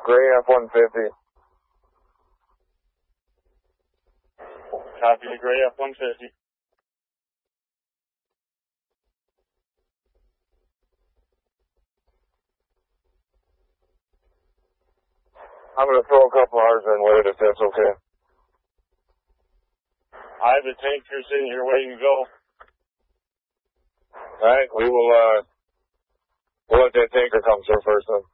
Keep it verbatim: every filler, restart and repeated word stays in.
Gray F one fifty. Copy the Gray F one fifty. I'm going to throw a couple hours in with it if that's okay. I have a tank crew sitting here waiting to go. Alright, we will, uh, we'll let that tanker come through first then.